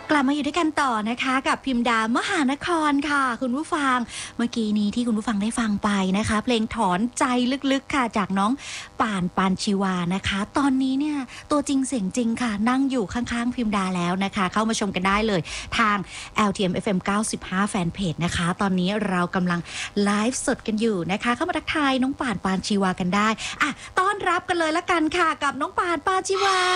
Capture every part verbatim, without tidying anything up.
กลับมาอยู่ด้วยกันต่อนะคะกับพิมดามหานครค่ะคุณผู้ฟังเมื่อกี้นี้ที่คุณผู้ฟังได้ฟังไปนะคะเพลงถอนใจลึกๆค่ะจากน้องป่านปานชีวานะคะตอนนี้เนี่ยตัวจริงเสียงจริงค่ะนั่งอยู่ข้างๆพิมดาแล้วนะคะเข้ามาชมกันได้เลยทาง แอล ที เอ็ม เอฟ เอ็ม เก้าสิบห้า แฟนเพจนะคะตอนนี้เรากำลังไลฟ์สดกันอยู่นะคะเข้ามาทักทายน้องป่านปานชีวากันได้อ่ะต้อนรับกันเลยละกันค่ะกับน้องป่านปานชีวา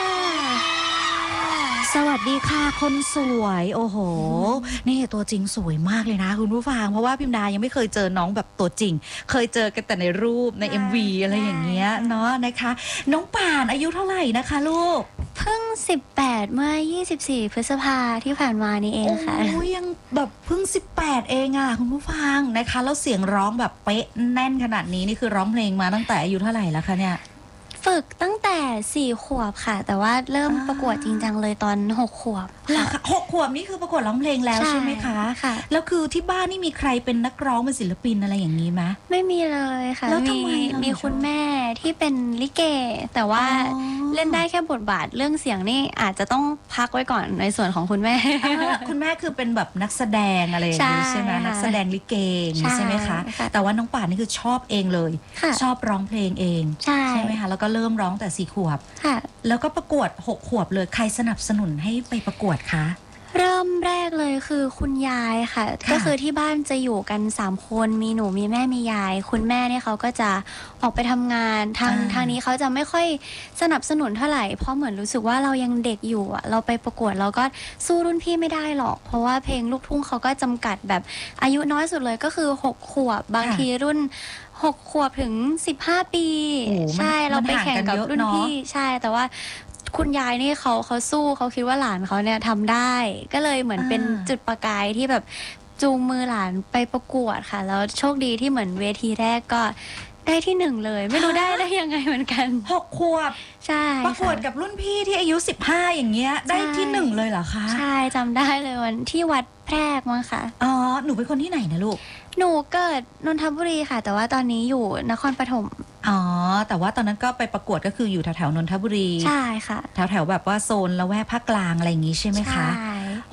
สวัสดีค่ะคนสวยโอ้โหนี่ตัวจริงสวยมากเลยนะคุณผู้ฟังเพราะว่าพิมดายังไม่เคยเจอน้องแบบตัวจริงเคยเจอกันแต่ในรูปใน เอ็ม วี อะไรอย่างเงี้ยเนาะนะคะน้องป่านอายุเท่าไหร่นะคะลูกเพิ่งสิบแปดเมื่อยี่สิบสี่พฤษภาที่ผ่านมานี่เองค่ะโอ้ยยังแบบเพิ่งสิบแปดเองอ่ะคุณผู้ฟังนะคะแล้วเสียงร้องแบบเป๊ะแน่นขนาดนี้นี่คือร้องเพลงมาตั้งแต่อายุเท่าไหร่แล้วคะเนี่ยฝึกตั้งแต่สี่ขวบค่ะแต่ว่าเริ่มประกวดจริงจังเลยตอนหกขวบค่ะหกขวบนี่คือประกวดร้องเพลงแล้วใช่ไหมคะค่ะแล้วคือที่บ้านนี่มีใครเป็นนักร้องเป็นศิลปินอะไรอย่างนี้ไหมไม่มีเลยค่ะแล้วทำไมมีคุณแม่ที่เป็นลิเกแต่ว่าเล่นได้แค่บทบาทเรื่องเสียงนี่อาจจะต้องพักไว้ก่อนในส่วนของคุณแม่คุณแม่คือเป็นแบบนักแสดงอะไรอย่างนี้ใช่ไหมนักแสดงลิเกใช่ไหมคะแต่ว่าน้องป่านนี่คือชอบเองเลยชอบร้องเพลงเองใช่ไหมคะแล้วก็เริ่มร้องแต่สี่ขวบแล้วก็ประกวดหกขวบเลยใครสนับสนุนให้ไปประกวดคะเริ่มแรกเลยคือคุณยายค่ะก็คือที่บ้านจะอยู่กันสามคนมีหนูมีแม่มียายคุณแม่เนี่ยเขาก็จะออกไปทำงานทางทางนี้เขาจะไม่ค่อยสนับสนุนเท่าไหร่เพราะเหมือนรู้สึกว่าเรายังเด็กอยู่อ่ะเราไปประกวดเราก็สู้รุ่นพี่ไม่ได้หรอกเพราะว่าเพลงลูกทุ่งเขาก็จำกัดแบบอายุน้อยสุดเลยก็คือหกขวบบางทีรุ่นหกขวบถึงสิบห้าปีใช่เราไปแข่งกับรุ่นพี่ใช่แต่ว่าคุณยายนี่เขาเขาสู้เขาคิดว่าหลานเขาเนี่ยทำได้ก็เลยเหมือนเป็นจุดประกายที่แบบจูงมือหลานไปประกวดค่ะแล้วโชคดีที่เหมือนเวทีแรกก็ได้ที่หนึ่งเลยไม่รู้ได้ได้ยังไงเหมือนกันหกขวบใช่ประกวดกับรุ่นพี่ที่อายุสิบห้าอย่างเงี้ยได้ที่หนึ่งเลยเหรอคะใช่จำได้เลยวันที่วัดแพรกมั้งค่ะอ๋อหนูเป็นคนที่ไหนนะลูกหนูเกิดนนทบุรีค่ะแต่ว่าตอนนี้อยู่นครปฐมอ๋อแต่ว่าตอนนั้นก็ไปประกวดก็คืออยู่แถวแถวนนทบุรีใช่ค่ะแถวแถวแบบว่าโซนละแวกภาคกลางอะไรอย่างงี้ใช่ไหมคะใช่